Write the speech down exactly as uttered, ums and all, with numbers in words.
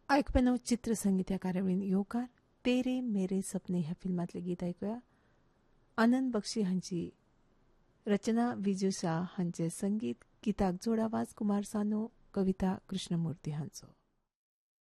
ऐकपेनो चित्रसंगीत ह्या कार्यावळीन येवकार तेरे मेरे सपने ह्या फिल्मातले गीत ऐकूया. आनंद बक्षी हांची रचना, विजू शाह हांचे संगीत, गीताक जोड आवाज कुमार सानू, कविता कृष्णमूर्ती हांचो.